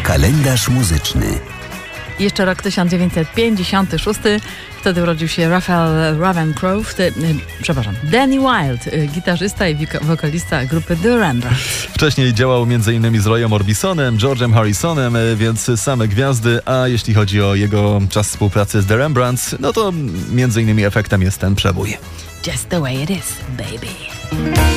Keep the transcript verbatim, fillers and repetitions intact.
Kalendarz muzyczny. Jeszcze rok tysiąc dziewięćset pięćdziesiąty szósty. Wtedy urodził się Raphael Ravencroft, y, przepraszam, Danny Wilde, y, gitarzysta i wika- wokalista grupy The Rembrandts. Wcześniej działał m.in. z Royem Orbisonem, George'em Harrisonem, y, więc same gwiazdy, a jeśli chodzi o jego czas współpracy z The Rembrandts, no to m.in. efektem jest ten przebój. Just the way it is, baby.